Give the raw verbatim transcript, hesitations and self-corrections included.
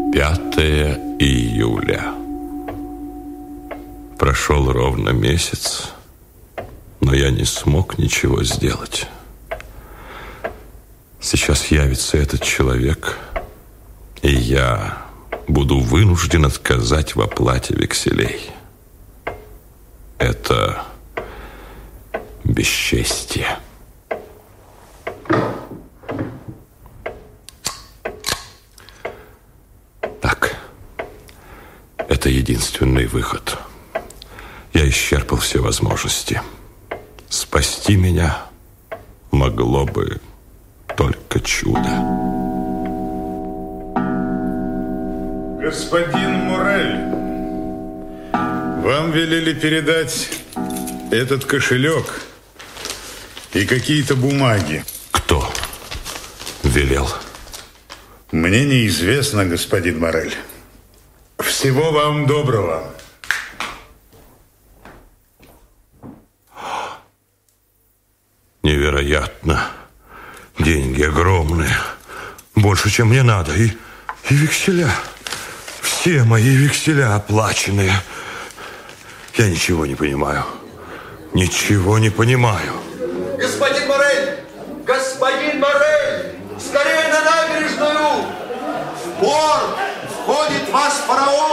пятое июля. Прошел ровно месяц, но я не смог ничего сделать. Сейчас явится этот человек, и я буду вынужден отказать в оплате векселей. Это бесчестие. Так, это единственный выход. Я исчерпал все возможности. Спасти меня могло бы только чудо. Господин Морель, вам велели передать этот кошелек и какие-то бумаги. Кто велел? Мне неизвестно, господин Морель. Всего вам доброго. Невероятно. Деньги огромные. Больше, чем мне надо. И, и векселя. Все мои векселя оплаченные. Я ничего не понимаю. Ничего не понимаю. Господин Морель! Господин Морель! Скорее на набережную! В порт входит ваш фараон!